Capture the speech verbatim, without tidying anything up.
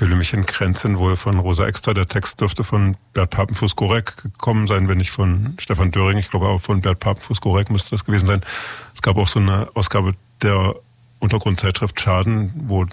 fühle mich in Grenzen wohl von Rosa Extra. Der Text dürfte von Bert Papenfuß-Gorek gekommen sein, wenn nicht von Stefan Döring. Ich glaube auch von Bert Papenfuß-Gorek müsste das gewesen sein. Es gab auch so eine Ausgabe der Untergrundzeitschrift Schaden, wo